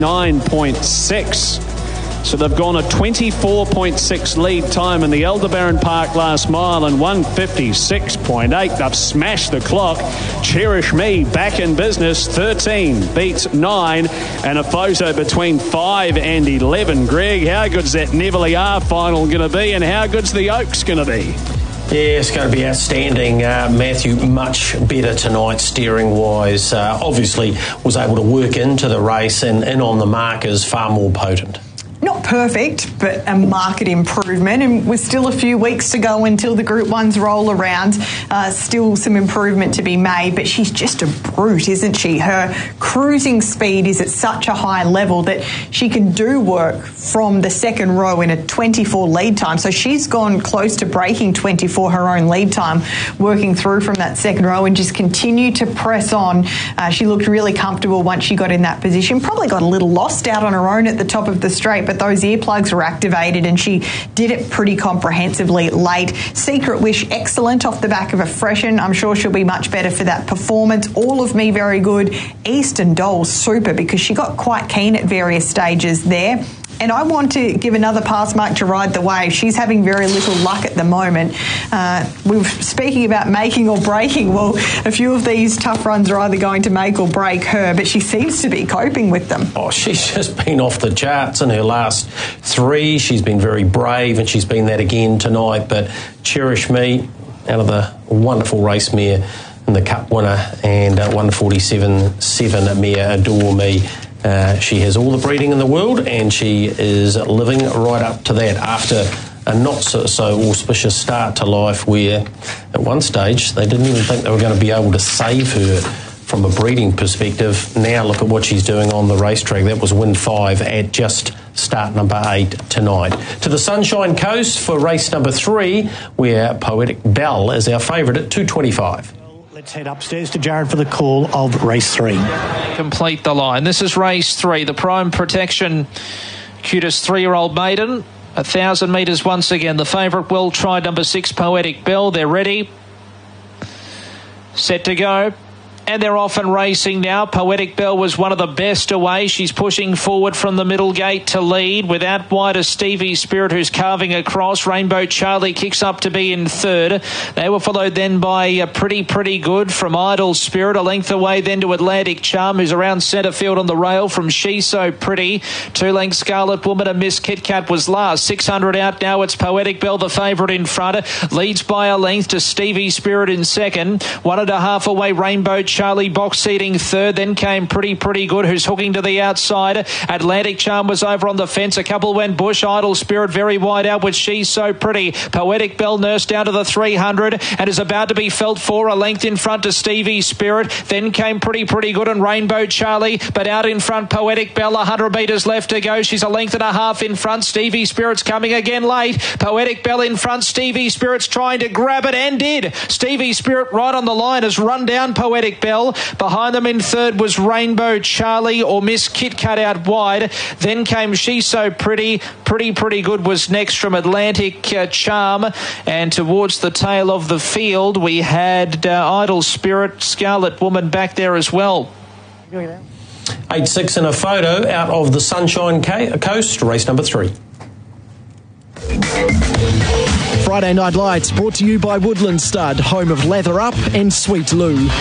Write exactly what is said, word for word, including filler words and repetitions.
nine point six. So they've gone a twenty-four point six lead time in the Aldebaran Park last mile and one fifty-six point eight. They've smashed the clock. Cherish Me back in business. thirteen beats nine and a photo between five and eleven. Greg, how good's that Neville R final going to be, and how good's the Oaks going to be? Yeah, it's going to be outstanding. Uh, Matthew, much better tonight steering-wise. Uh, obviously was able to work into the race and in on the markers, far more potent. Not perfect, but a market improvement, and with still a few weeks to go until the Group Ones roll around. Uh, still some improvement to be made, but she's just a brute, isn't she? Her cruising speed is at such a high level that she can do work from the second row in a twenty-four lead time. So she's gone close to breaking twenty-four her own lead time, working through from that second row and just continue to press on. Uh, she looked really comfortable once she got in that position. Probably got a little lost out on her own at the top of the straight, but those earplugs were activated and she did it pretty comprehensively late. Secret Wish, excellent off the back of a freshen. I'm sure she'll be much better for that performance. All of Me, very good. Eastern Doll, super, because she got quite keen at various stages there. And I want to give another pass mark to Ride the Wave. She's having very little luck at the moment. Uh, we were speaking about making or breaking. Well, a few of these tough runs are either going to make or break her, but she seems to be coping with them. Oh, she's just been off the charts in her last three. She's been very brave, and she's been that again tonight. But Cherish Me, out of the wonderful race mare and the Cup winner, and uh, one forty-seven seven mare Adore Me. Uh, she has all the breeding in the world, and she is living right up to that after a not so, so auspicious start to life where at one stage they didn't even think they were going to be able to save her from a breeding perspective. Now look at what she's doing on the racetrack. That was win five at just start number eight tonight. To the Sunshine Coast for race number three, where Poetic Belle is our favourite at two twenty-five. Let's head upstairs to Jared for the call of race three. Complete the line. This is race three. The Prime Protection cutest three-year-old maiden. A thousand metres once again. The favourite Well Tried, number six, Poetic Belle. They're ready. Set to go. And they're off and racing now. Poetic Belle was one of the best away. She's pushing forward from the middle gate to lead. Without wide a Stevie Spirit, who's carving across. Rainbow Charlie kicks up to be in third. They were followed then by a Pretty Pretty Good from Idle Spirit. A length away then to Atlantic Charm, who's around centre field on the rail from She So Pretty. Two lengths Scarlet Woman and Miss Kit Kat was last. six hundred out now. It's Poetic Belle, the favourite in front. Leads by a length to Stevie Spirit in second. One and a half away Rainbow Charlie box seating third. Then came Pretty Pretty Good, who's hooking to the outside. Atlantic Charm was over on the fence. A couple went Bush. Idle Spirit very wide out with She's So Pretty. Poetic Belle nursed down to the three hundred and is about to be felt for. A length in front to Stevie Spirit. Then came Pretty Pretty Good and Rainbow Charlie, but out in front Poetic Belle. one hundred metres left to go. She's a length and a half in front. Stevie Spirit's coming again late. Poetic Belle in front. Stevie Spirit's trying to grab it and did. Stevie Spirit right on the line has run down Poetic Belle. Behind them in third was Rainbow Charlie or Miss Kit Kat out wide. Then came She So Pretty. Pretty Pretty Good was next from Atlantic uh, Charm. And towards the tail of the field, we had uh, Idle Spirit, Scarlet Woman back there as well. eight six in a photo out of the Sunshine Coast, race number three. Friday Night Lights brought to you by Woodland Stud, home of Leather Up and Sweet Lou.